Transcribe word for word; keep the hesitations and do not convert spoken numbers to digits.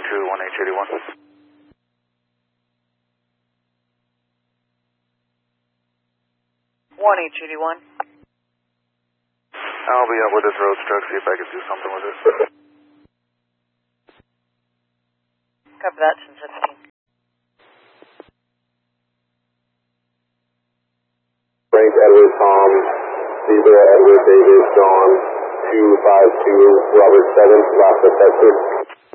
to one H eighty-one. one H eighty-one. I'll be up with this road truck, see if I can do something with it. Copy that, ten seventeen. Frank Edward Tom, Zebra Edward David John, two five two Robert seven, Lafayette, Texas.